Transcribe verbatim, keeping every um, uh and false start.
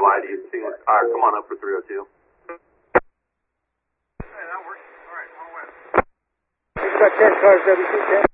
lied to you too. All right, come on up for three oh two. Hey, that works. All right, one west. We've got ten cars, W two ten.